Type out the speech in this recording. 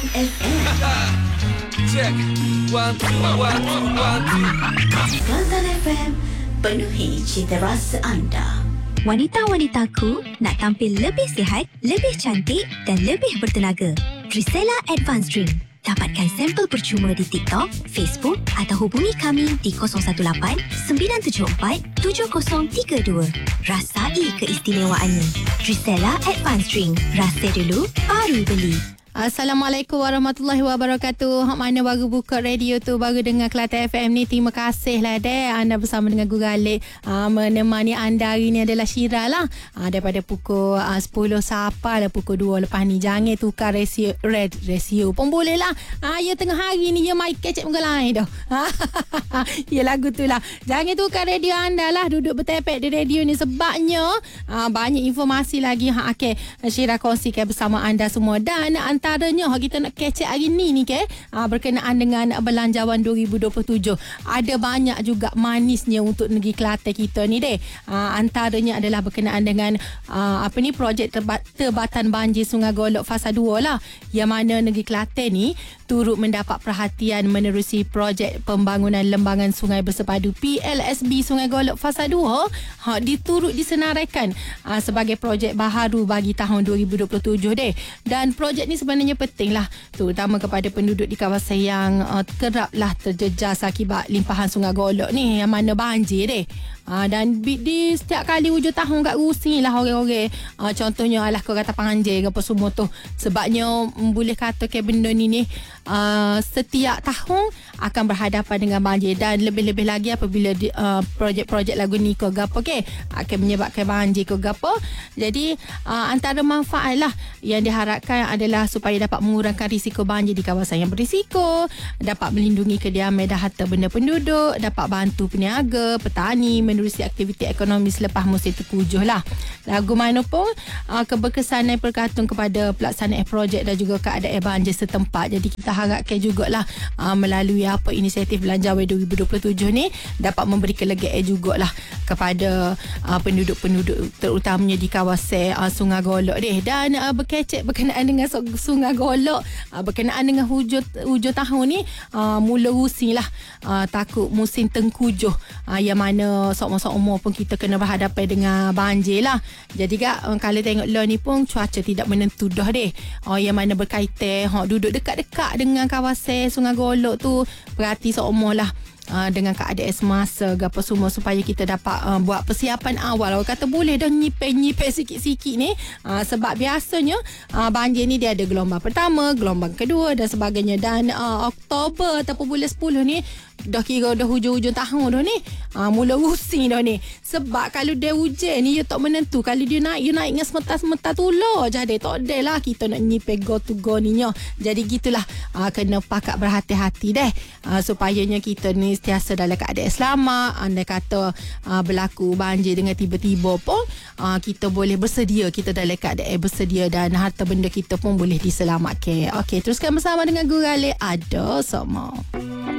FM. Check. 1, 2, 1, 2, 1, 2. Kelantan FM, penuhi cita rasa anda. Wanita-wanitaku nak tampil lebih sihat, lebih cantik dan lebih bertenaga. Trisella Advanced Drink. Dapatkan sampel percuma di TikTok, Facebook atau hubungi kami di 018 974 7032. Rasai keistimewaannya. Trisella Advanced Drink. Rasa dulu, baru beli. Assalamualaikum warahmatullahi wabarakatuh. Hak mana baru buka radio tu, baru dengar Kelantan FM ni, terima kasih lah deh. Anda bersama dengan Guralik. Menemani anda hari ni adalah Syira lah. Daripada pukul 10 sampai lah pukul 2 lepas ni. Jangan tukar ratio pun boleh lah. Ya tengah hari ni, ya mai kecek muka lain dah. Ya lagu tu lah. Jangan tukar radio anda lah. Duduk bertepek di radio ni sebabnya banyak informasi lagi Syira kongsikan bersama anda semua. Dan antaranya kita nak kecek hari ni berkenaan dengan belanjawan 2027. Ada banyak juga manisnya untuk negeri Kelantan kita ni deh. Antaranya adalah berkenaan dengan projek Tebatan Banjir Sungai Golok Fasa 2 lah. Yang mana negeri Kelantan ni turut mendapat perhatian menerusi projek pembangunan lembangan sungai bersepadu PLSB Sungai Golok Fasa 2 diturut disenaraikan sebagai projek baharu bagi tahun 2027 deh. Dan projek ni sebenarnya penting lah, terutama kepada penduduk di kawasan yang kerap lah terjejas akibat limpahan Sungai Golok ni, yang mana banjir deh. Dan di setiap kali hujung tahun kat Rusi lah orang-orang contohnya alah kau kata panjir ke apa semua tu. Sebabnya boleh kata benda ni setiap tahun akan berhadapan dengan banjir, dan lebih-lebih lagi apabila projek-projek lagu ni ke gapo akan menyebabkan banjir ke gapo. Jadi antara manfaat lah yang diharapkan adalah supaya dapat mengurangkan risiko banjir di kawasan yang berisiko, dapat melindungi kediaman dan harta benda penduduk, dapat bantu peniaga, petani menerusi aktiviti ekonomi selepas musim terpujuh lah. Lagu mana pun keberkesanan bergantung kepada pelaksanaan projek dan juga keadaan banjir setempat. Jadi kita harapkan jugalah melalui inisiatif belanjawan 2027 ni dapat memberi kelegaan jugalah kepada penduduk-penduduk terutamanya di kawasan Sungai Golok deh. Dan berkecek berkenaan dengan Sungai Golok, berkenaan dengan hujung tahun ni mula rusing lah takut musim tengkujuh, yang mana sok-sok pun kita kena berhadapan dengan banjir lah. Jadi kalau tengok law ni pun cuaca tidak menentu dah deh. Yang mana berkaitan duduk dekat-dekat dengan kawasan Sungai Golok tu, berarti sok lah dengan keadaan semasa apa semua, supaya kita dapat buat persiapan awal. Orang kata boleh dah nyipir sikit-sikit ni, sebab biasanya banjir ni dia ada gelombang pertama, gelombang kedua dan sebagainya. Dan Oktober ataupun bulan 10 ni dah kira dah hujung-hujung tahun dah ni, mula rusing dah ni. Sebab kalau dia hujan ni, dia tak menentu. Kalau dia naik, you naik dengan sementar-sementar tu lah. Jadi tak ada lah kita nak nyipir go to go ni nya. Jadi gitulah, kena pakat berhati-hati deh, supayanya kita ni sentiasa dalam keadaan selamat. Andai kata berlaku banjir dengan tiba-tiba pun kita boleh bersedia, kita dalam keadaan bersedia, dan harta benda kita pun boleh diselamatkan. Okey, teruskan bersama dengan Guralik. Ada sama.